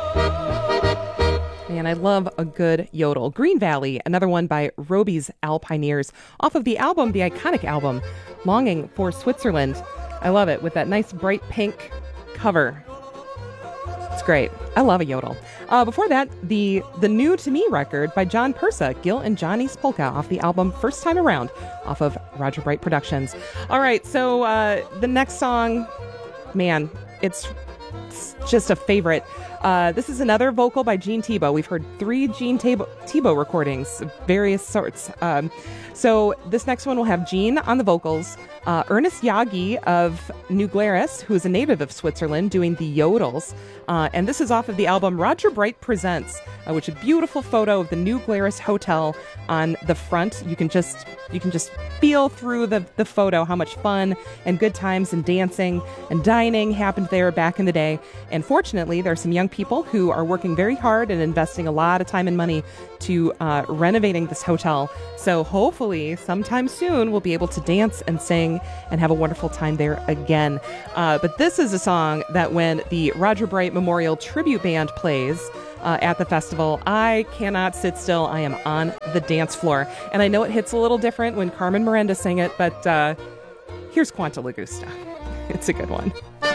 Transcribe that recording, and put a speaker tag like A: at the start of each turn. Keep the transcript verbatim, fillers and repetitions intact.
A: Man, I love a good yodel. Green Valley, another one by Roby's Alpineers, off of the album, the iconic album, Longing for Switzerland. I love it with that nice bright pink cover. It's great. I love a yodel. Uh, before that, the the New to Me record by John Persa, Gil and Johnny's Polka, off the album First Time Around, off of Roger Bright Productions. All right, so uh, the next song, man, it's, it's just a favorite. Uh, this is another vocal by Gene Tebow. We've heard three Gene Tebow, Tebow recordings of various sorts. Um, so this next one will have Gene on the vocals, uh, Ernest Yagi of New Glarus, who is a native of Switzerland, doing the yodels. Uh, and this is off of the album Roger Bright Presents, uh, which is a beautiful photo of the New Glarus Hotel on the front. You can just you can just feel through the, the photo how much fun and good times and dancing and dining happened there back in the day. And fortunately, there are some young people who are working very hard and investing a lot of time and money to uh, renovating this hotel. So hopefully sometime soon we'll be able to dance and sing and have a wonderful time there again. Uh, but this is a song that when the Roger Bright Memorial Tribute Band plays uh, at the festival, I cannot sit still. I am on the dance floor. And I know it hits a little different when Carmen Miranda sang it, but uh, here's Quanta Lagusta. It's a good one.